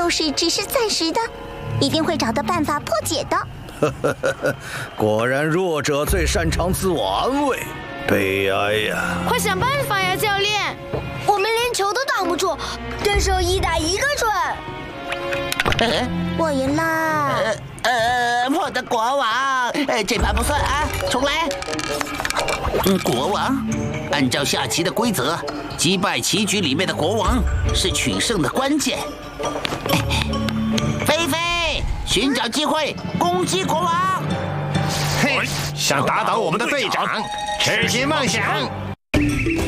就是只是暂时的，一定会找到办法破解的。 果然弱者最擅长自我安慰，悲哀呀！ 快想办法呀，教练！ 我们连球都挡不住，对手1打1个准。 我赢了。 我的国王，这盘不算啊，重来。国王，按照下棋的规则，击败棋局里面的国王是取胜的关键。菲菲，寻找机会攻击国王。 嘿，想打倒我们的队长，痴心妄想！